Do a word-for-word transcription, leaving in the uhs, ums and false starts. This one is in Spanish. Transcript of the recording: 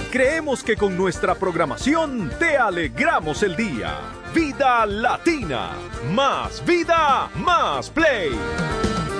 Creemos que con nuestra programación te alegramos el día. Vida Latina. Más vida, más play.